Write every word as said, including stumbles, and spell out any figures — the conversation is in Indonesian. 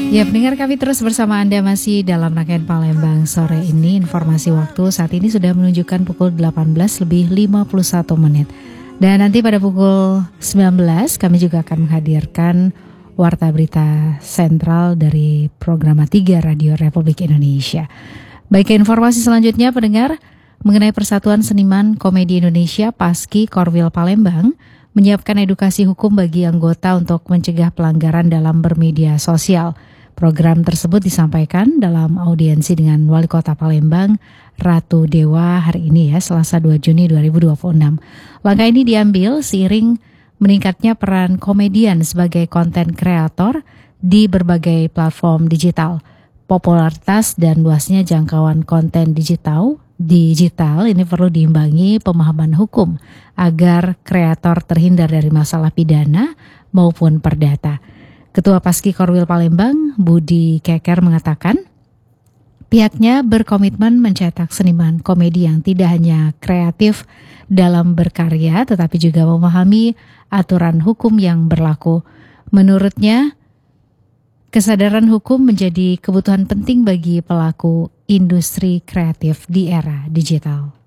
Ya, pendengar kami terus bersama Anda masih dalam rangkaian Palembang sore ini. Informasi waktu saat ini sudah menunjukkan pukul delapan belas lebih lima puluh satu menit. Dan nanti pada pukul sembilan belas kami juga akan menghadirkan Warta Berita Sentral dari Program tiga Radio Republik Indonesia. Baik, informasi selanjutnya pendengar mengenai Persatuan Seniman Komedi Indonesia Paski Korwil Palembang menyiapkan edukasi hukum bagi anggota untuk mencegah pelanggaran dalam bermedia sosial. Program tersebut disampaikan dalam audiensi dengan Wali Kota Palembang, Ratu Dewa hari ini ya, Selasa dua Juni dua ribu dua puluh enam. Langkah ini diambil seiring meningkatnya peran komedian sebagai konten kreator di berbagai platform digital. Popularitas dan luasnya jangkauan konten digital digital ini perlu diimbangi pemahaman hukum agar kreator terhindar dari masalah pidana maupun perdata. Ketua Paski Korwil Palembang, Budi Keker mengatakan, pihaknya berkomitmen mencetak seniman komedi yang tidak hanya kreatif dalam berkarya, tetapi juga memahami aturan hukum yang berlaku. Menurutnya, kesadaran hukum menjadi kebutuhan penting bagi pelaku industri kreatif di era digital.